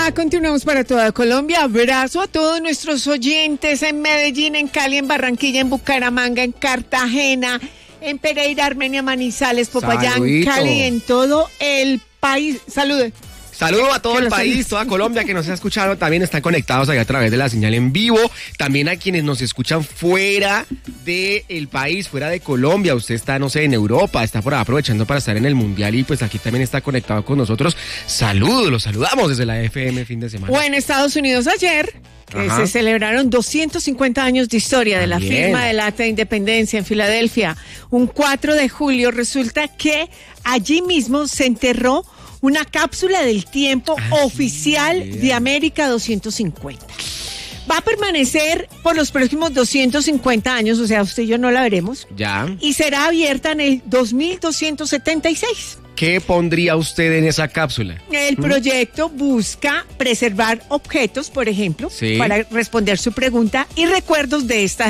Continuamos para toda Colombia. Abrazo a todos nuestros oyentes en Medellín, en Cali, en Barranquilla, en Bucaramanga, en Cartagena, en Pereira, Armenia, Manizales, Popayán, Saludito. Cali, en todo el país. Salude. Saludo a todo el país, toda Colombia que nos ha escuchado, también están conectados allá a través de la señal en vivo, también a quienes nos escuchan fuera del país, fuera de Colombia, usted está, no sé, en Europa, está por ahí aprovechando para estar en el Mundial y pues aquí también está conectado con nosotros. Saludos, los saludamos desde la FM fin de semana. O en Estados Unidos ayer, que se celebraron 250 años de historia de la firma del Acta de Independencia en Filadelfia. Un 4 de julio resulta que allí mismo se enterró una cápsula del tiempo oficial de América 250. Va a permanecer por los próximos 250 años, o sea, usted y yo no la veremos. Ya. Y será abierta en el 2276. ¿Qué pondría usted en esa cápsula? El proyecto busca preservar objetos, por ejemplo, para responder su pregunta y recuerdos de esta